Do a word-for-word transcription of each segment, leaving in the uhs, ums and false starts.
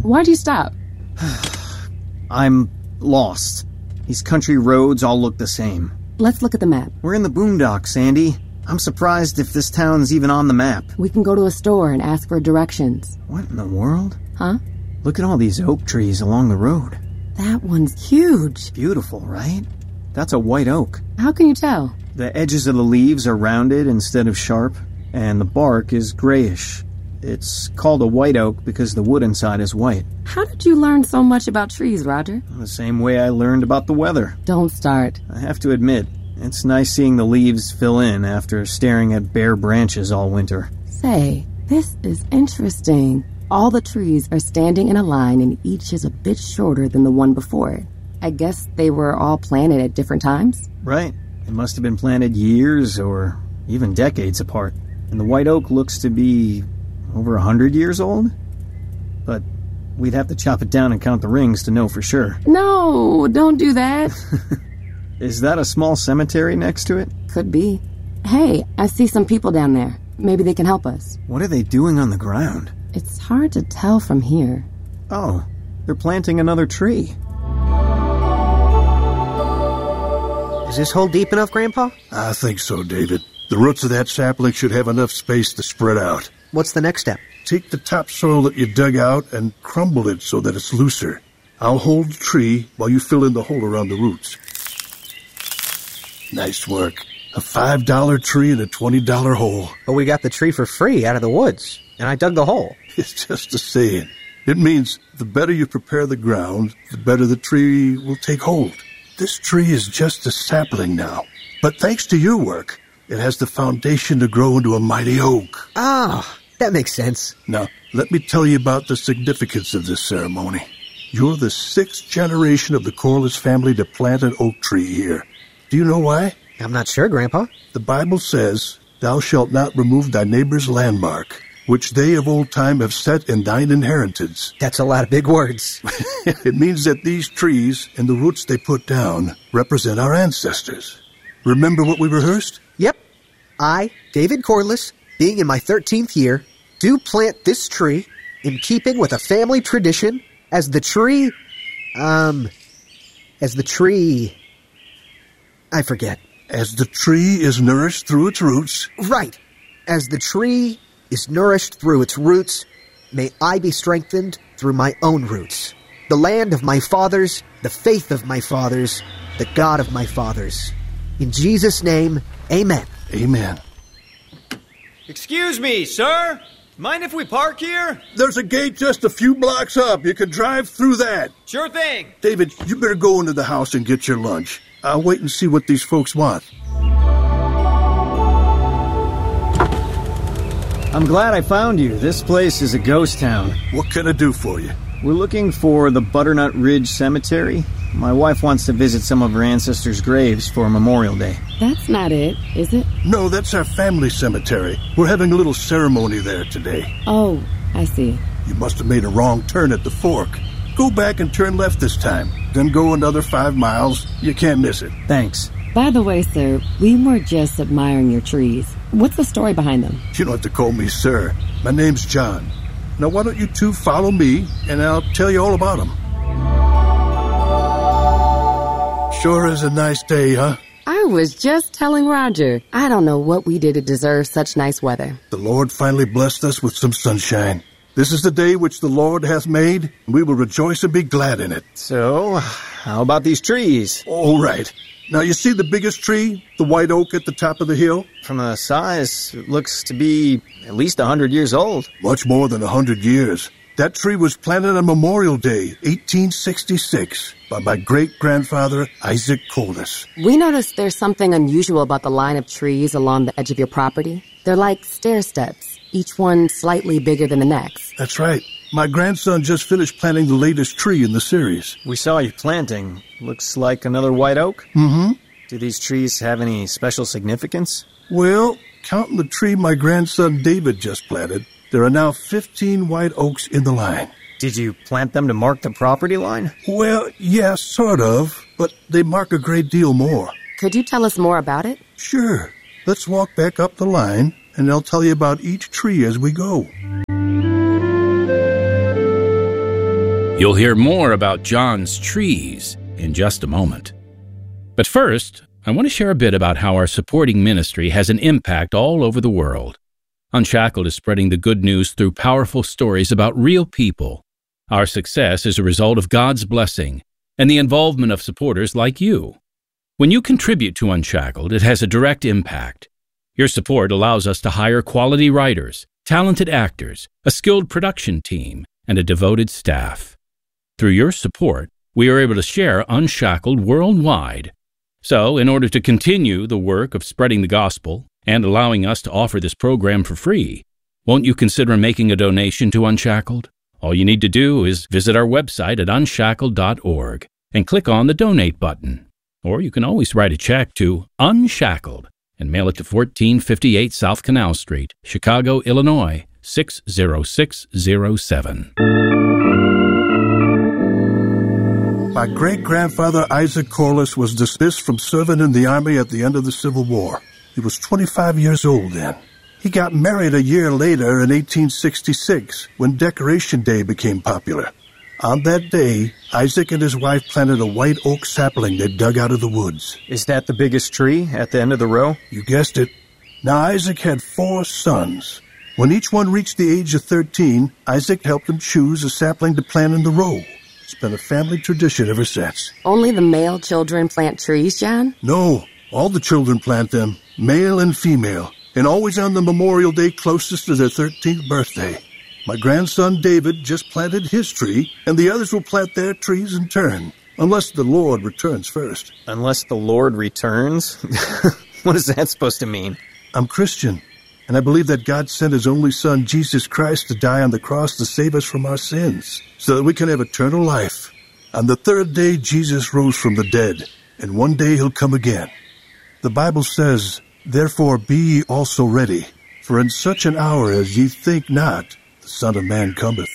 Why'd you stop? I'm lost. These country roads all look the same. Let's look at the map. We're in the boondocks, Sandy. I'm surprised if this town's even on the map. We can go to a store and ask for directions. What in the world? Huh? Look at all these oak trees along the road. That one's huge. Beautiful, right? That's a white oak. How can you tell? The edges of the leaves are rounded instead of sharp, and the bark is grayish. It's called a white oak because the wood inside is white. How did you learn so much about trees, Roger? The same way I learned about the weather. Don't start. I have to admit, it's nice seeing the leaves fill in after staring at bare branches all winter. Say, this is interesting. All the trees are standing in a line and each is a bit shorter than the one before it. I guess they were all planted at different times? Right. It must have been planted years or even decades apart. And the white oak looks to be over a hundred years old? But we'd have to chop it down and count the rings to know for sure. No, don't do that. Is that a small cemetery next to it? Could be. Hey, I see some people down there. Maybe they can help us. What are they doing on the ground? It's hard to tell from here. Oh, they're planting another tree. Is this hole deep enough, Grandpa? I think so, David. The roots of that sapling should have enough space to spread out. What's the next step? Take the topsoil that you dug out and crumble it so that it's looser. I'll hold the tree while you fill in the hole around the roots. Nice work. A five dollar tree in a twenty dollar hole. But we got the tree for free out of the woods, and I dug the hole. It's just a saying. It means the better you prepare the ground, the better the tree will take hold. This tree is just a sapling now, but thanks to your work, it has the foundation to grow into a mighty oak. Ah, that makes sense. Now, let me tell you about the significance of this ceremony. You're the sixth generation of the Corliss family to plant an oak tree here. Do you know why? I'm not sure, Grandpa. The Bible says, "Thou shalt not remove thy neighbor's landmark, which they of old time have set in thine inheritance." That's a lot of big words. It means that these trees and the roots they put down represent our ancestors. Remember what we rehearsed? Yep. I, David Corliss, being in my thirteenth year, do plant this tree in keeping with a family tradition as the tree, um, as the tree, I forget. As the tree is nourished through its roots. Right. As the tree is nourished through its roots, may I be strengthened through my own roots. The land of my fathers, the faith of my fathers, the God of my fathers. In Jesus' name, amen. Amen. Excuse me, sir. Mind if we park here? There's a gate just a few blocks up. You can drive through that. Sure thing. David, you better go into the house and get your lunch. I'll wait and see what these folks want. I'm glad I found you. This place is a ghost town. What can I do for you? We're looking for the Butternut Ridge Cemetery. My wife wants to visit some of her ancestors' graves for Memorial Day. That's not it, is it? No, that's our family cemetery. We're having a little ceremony there today. Oh, I see. You must have made a wrong turn at the fork. Go back and turn left this time. Then go another five miles. You can't miss it. Thanks. By the way, sir, we were just admiring your trees. What's the story behind them? You don't have to call me sir. My name's John. Now, why don't you two follow me, and I'll tell you all about them. Sure is a nice day, huh? I was just telling Roger. I don't know what we did to deserve such nice weather. The Lord finally blessed us with some sunshine. This is the day which the Lord hath made, and we will rejoice and be glad in it. So, how about these trees? All right. Now, you see the biggest tree, the white oak at the top of the hill? From the size, it looks to be at least a hundred years old. Much more than a hundred years. That tree was planted on Memorial Day, eighteen sixty-six, by my great-grandfather, Isaac Corliss. We noticed there's something unusual about the line of trees along the edge of your property. They're like stair steps, each one slightly bigger than the next. That's right. My grandson just finished planting the latest tree in the series. We saw you planting. Looks like another white oak? Mm-hmm. Do these trees have any special significance? Well, counting the tree my grandson David just planted, there are now fifteen white oaks in the line. Did you plant them to mark the property line? Well, yeah, sort of, but they mark a great deal more. Could you tell us more about it? Sure. Let's walk back up the line, and I'll tell you about each tree as we go. You'll hear more about John's trees in just a moment. But first, I want to share a bit about how our supporting ministry has an impact all over the world. Unshackled is spreading the good news through powerful stories about real people. Our success is a result of God's blessing and the involvement of supporters like you. When you contribute to Unshackled, it has a direct impact. Your support allows us to hire quality writers, talented actors, a skilled production team, and a devoted staff. Through your support, we are able to share Unshackled worldwide. So, in order to continue the work of spreading the gospel and allowing us to offer this program for free, won't you consider making a donation to Unshackled? All you need to do is visit our website at unshackled dot org and click on the Donate button. Or you can always write a check to Unshackled and mail it to fourteen fifty-eight South Canal Street, Chicago, Illinois, six zero six zero seven. My great-grandfather Isaac Corliss was dismissed from serving in the Army at the end of the Civil War. He was twenty-five years old then. He got married a year later in eighteen sixty-six, when Decoration Day became popular. On that day, Isaac and his wife planted a white oak sapling they dug out of the woods. Is that the biggest tree at the end of the row? You guessed it. Now, Isaac had four sons. When each one reached the age of thirteen, Isaac helped them choose a sapling to plant in the row. It's been a family tradition ever since. Only the male children plant trees, John? No, all the children plant them, male and female, and always on the Memorial Day closest to their thirteenth birthday. My grandson David just planted his tree, and the others will plant their trees in turn, unless the Lord returns first. Unless the Lord returns? What is that supposed to mean? I'm Christian, and I believe that God sent his only son, Jesus Christ, to die on the cross to save us from our sins, so that we can have eternal life. On the third day, Jesus rose from the dead, and one day he'll come again. The Bible says, "Therefore be ye also ready, for in such an hour as ye think not, the Son of Man cometh."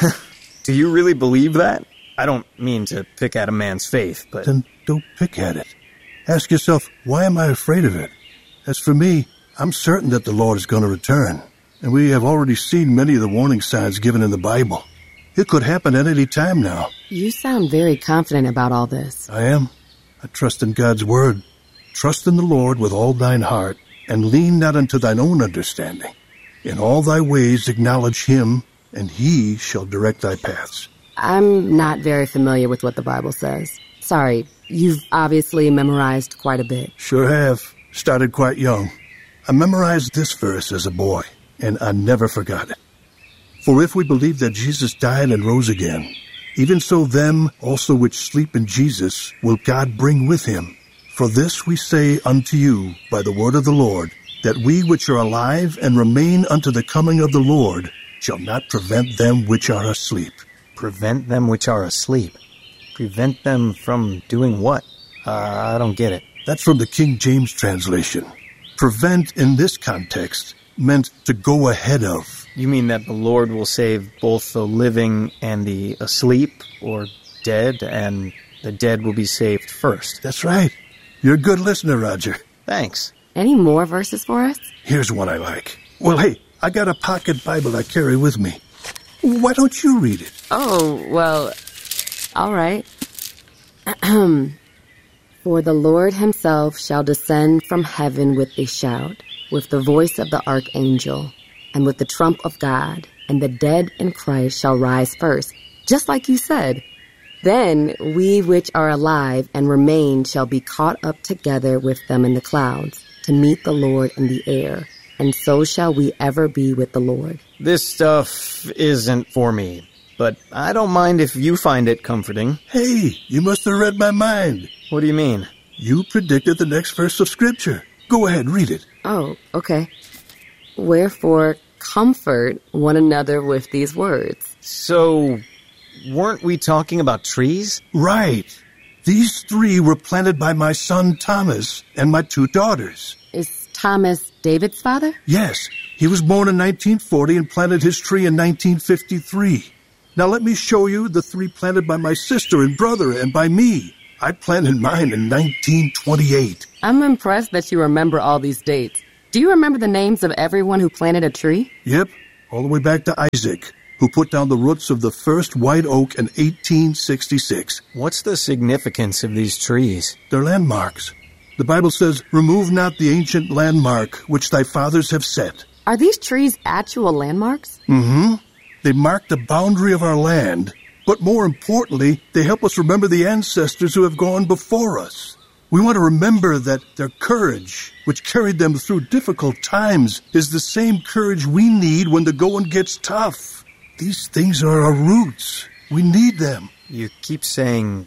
Do you really believe that? I don't mean to pick at a man's faith, but... Then don't pick at it. Ask yourself, why am I afraid of it? As for me, I'm certain that the Lord is going to return, and we have already seen many of the warning signs given in the Bible. It could happen at any time now. You sound very confident about all this. I am. I trust in God's word. Trust in the Lord with all thine heart, and lean not unto thine own understanding. In all thy ways acknowledge him, and he shall direct thy paths. I'm not very familiar with what the Bible says. Sorry, you've obviously memorized quite a bit. Sure have. Started quite young. I memorized this verse as a boy, and I never forgot it. For if we believe that Jesus died and rose again, even so them also which sleep in Jesus will God bring with him. For this we say unto you by the word of the Lord, that we which are alive and remain unto the coming of the Lord shall not prevent them which are asleep. Prevent them which are asleep? Prevent them from doing what? Uh, I don't get it. That's from the King James translation. Prevent in this context meant to go ahead of. You mean that the Lord will save both the living and the asleep, or dead, and the dead will be saved first? That's right. You're a good listener, Roger. Thanks. Any more verses for us? Here's one I like. Well, hey, I got a pocket Bible I carry with me. Why don't you read it? Oh, well, all right. For the Lord himself shall descend from heaven with a shout, with the voice of the archangel, and with the trump of God, and the dead in Christ shall rise first. Just like you said. Then we which are alive and remain shall be caught up together with them in the clouds, to meet the Lord in the air, and so shall we ever be with the Lord. This stuff isn't for me, but I don't mind if you find it comforting. Hey, you must have read my mind. What do you mean? You predicted the next verse of Scripture. Go ahead, read it. Oh, okay. Wherefore, comfort one another with these words. So, weren't we talking about trees? Right. These three were planted by my son Thomas and my two daughters. Is Thomas David's father? Yes. He was born in nineteen forty and planted his tree in nineteen fifty-three. Now let me show you the three planted by my sister and brother and by me. I planted mine in nineteen twenty-eight. I'm impressed that you remember all these dates. Do you remember the names of everyone who planted a tree? Yep, all the way back to Isaac. who put down the roots of the first white oak in eighteen sixty-six. What's the significance of these trees? They're landmarks. The Bible says, "Remove not the ancient landmark which thy fathers have set." Are these trees actual landmarks? Mm-hmm. They mark the boundary of our land, but more importantly, they help us remember the ancestors who have gone before us. We want to remember that their courage, which carried them through difficult times, is the same courage we need when the going gets tough. These things are our roots. We need them. You keep saying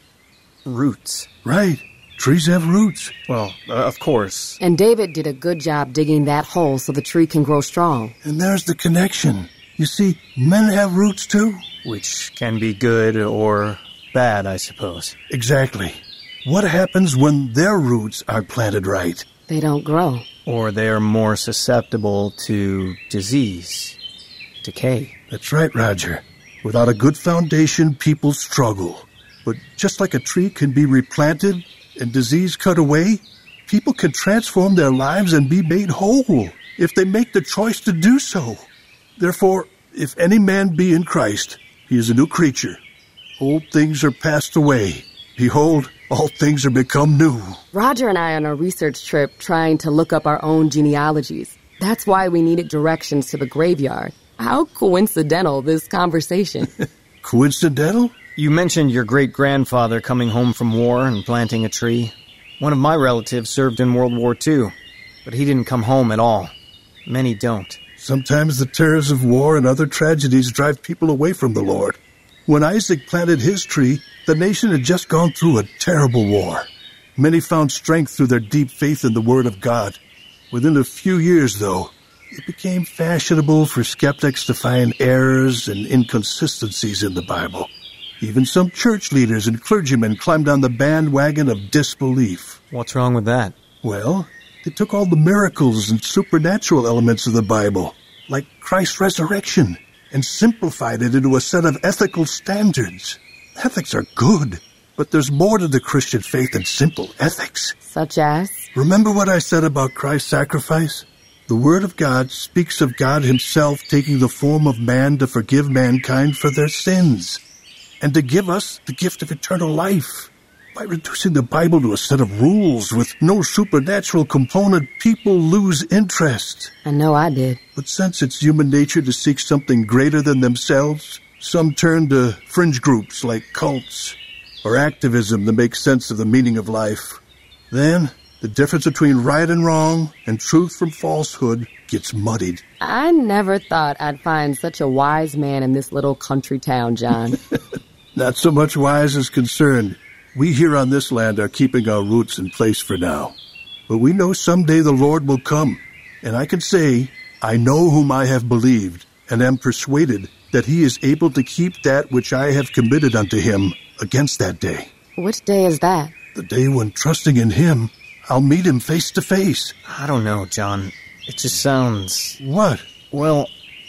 roots. Right. Trees have roots. Well, uh, of course. And David did a good job digging that hole so the tree can grow strong. And there's the connection. You see, men have roots too. Which can be good or bad, I suppose. Exactly. What happens when their roots are planted right? They don't grow. Or they are more susceptible to disease, decay. That's right, Roger. Without a good foundation, people struggle. But just like a tree can be replanted and disease cut away, people can transform their lives and be made whole if they make the choice to do so. Therefore, if any man be in Christ, he is a new creature. Old things are passed away. Behold, all things are become new. Roger and I are on a research trip trying to look up our own genealogies. That's why we needed directions to the graveyard. How coincidental, this conversation. Coincidental? You mentioned your great-grandfather coming home from war and planting a tree. One of my relatives served in World War Two, but he didn't come home at all. Many don't. Sometimes the terrors of war and other tragedies drive people away from the Lord. When Isaac planted his tree, the nation had just gone through a terrible war. Many found strength through their deep faith in the Word of God. Within a few years, though, it became fashionable for skeptics to find errors and inconsistencies in the Bible. Even some church leaders and clergymen climbed on the bandwagon of disbelief. What's wrong with that? Well, they took all the miracles and supernatural elements of the Bible, like Christ's resurrection, and simplified it into a set of ethical standards. Ethics are good, but there's more to the Christian faith than simple ethics. Such as? Remember what I said about Christ's sacrifice? The Word of God speaks of God himself taking the form of man to forgive mankind for their sins, and to give us the gift of eternal life. By reducing the Bible to a set of rules with no supernatural component, people lose interest. I know I did. But since it's human nature to seek something greater than themselves, some turn to fringe groups like cults or activism to make sense of the meaning of life. Then, the difference between right and wrong and truth from falsehood gets muddied. I never thought I'd find such a wise man in this little country town, John. Not so much wise as concerned. We here on this land are keeping our roots in place for now. But we know someday the Lord will come. And I can say, I know whom I have believed, and am persuaded that he is able to keep that which I have committed unto him against that day. Which day is that? The day when, trusting in him, I'll meet him face to face. I don't know, John. It just sounds... What? Well,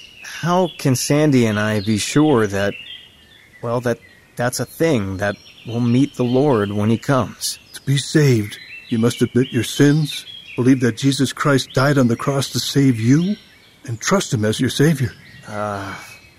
how can Sandy and I be sure that, well, that that's a thing, that we'll meet the Lord when he comes? To be saved, you must admit your sins, believe that Jesus Christ died on the cross to save you, and trust him as your Savior. Uh,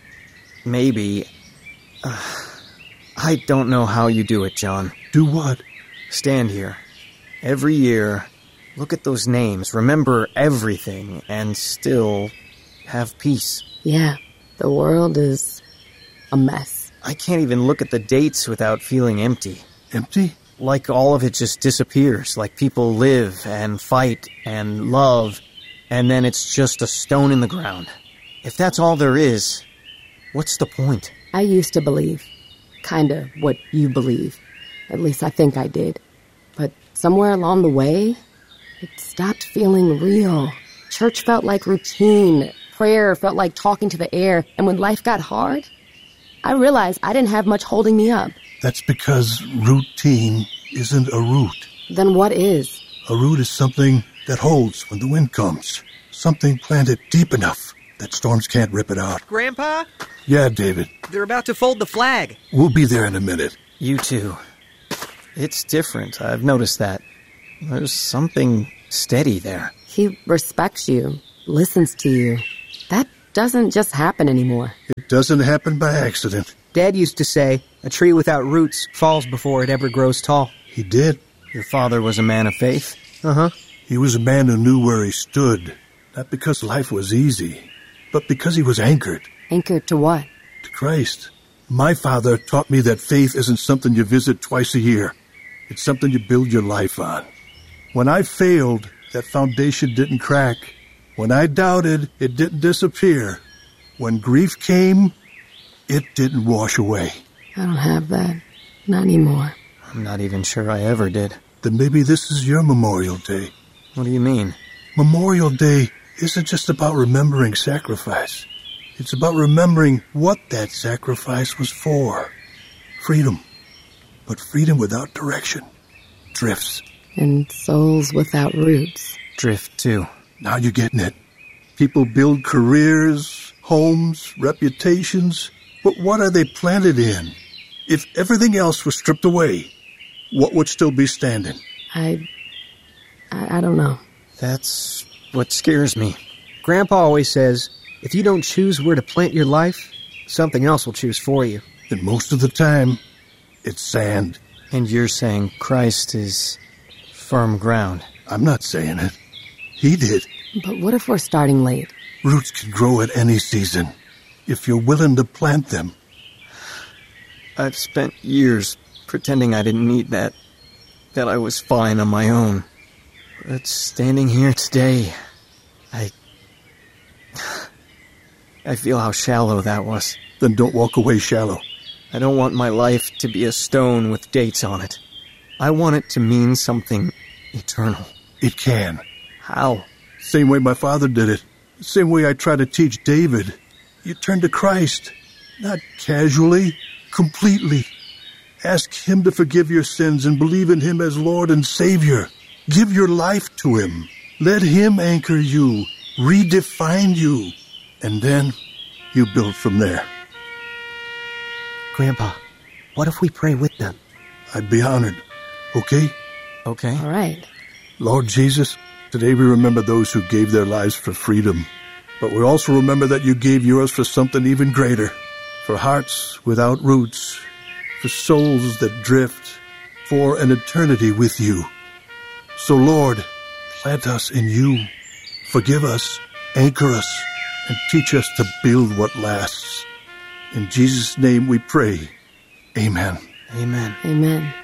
maybe. Uh, I don't know how you do it, John. Do what? Stand here. Every year, look at those names, remember everything, and still have peace. Yeah, the world is a mess. I can't even look at the dates without feeling empty. Empty? Like all of it just disappears, like people live and fight and love, and then it's just a stone in the ground. If that's all there is, what's the point? I used to believe, kind of what you believe. At least I think I did. But somewhere along the way, it stopped feeling real. Church felt like routine. Prayer felt like talking to the air. And when life got hard, I realized I didn't have much holding me up. That's because routine isn't a root. Then what is? A root is something that holds when the wind comes. Something planted deep enough that storms can't rip it out. Grandpa? Yeah, David. They're about to fold the flag. We'll be there in a minute. You too. It's different. I've noticed that. There's something steady there. He respects you, listens to you. That doesn't just happen anymore. It doesn't happen by accident. Dad used to say, a tree without roots falls before it ever grows tall. He did. Your father was a man of faith? Uh-huh. He was a man who knew where he stood, not because life was easy, but because he was anchored Anchored to what? to Christ. My father taught me that faith isn't something you visit twice a year. It's something you build your life on. When I failed, that foundation didn't crack. When I doubted, it didn't disappear. When grief came, it didn't wash away. I don't have that. Not anymore. I'm not even sure I ever did. Then maybe this is your Memorial Day. What do you mean? Memorial Day isn't just about remembering sacrifice. It's about remembering what that sacrifice was for. Freedom. But freedom without direction. Drifts. And souls without roots. Drift, too. Now you're getting it. People build careers, homes, reputations, but what are they planted in? If everything else was stripped away, what would still be standing? I... I, I don't know. That's what scares me. Grandpa always says, if you don't choose where to plant your life, something else will choose for you. And most of the time, it's sand. And you're saying Christ is firm ground. I'm not saying it. He did. But what if we're starting late? Roots can grow at any season, if you're willing to plant them. I've spent years pretending I didn't need that, that I was fine on my own. But standing here today, I... I feel how shallow that was. Then don't walk away shallow. I don't want my life to be a stone with dates on it. I want it to mean something eternal. It can. How? Same way my father did it. Same way I try to teach David. You turn to Christ. Not casually, completely. Ask Him to forgive your sins and believe in Him as Lord and Savior. Give your life to Him. Let Him anchor you, redefine you, and then you build from there. Grandpa, what if we pray with them? I'd be honored. Okay? Okay. All right. Lord Jesus, today we remember those who gave their lives for freedom. But we also remember that you gave yours for something even greater. For hearts without roots. For souls that drift. For an eternity with you. So Lord, plant us in you. Forgive us, anchor us, and teach us to build what lasts. In Jesus' name we pray. Amen. Amen. Amen.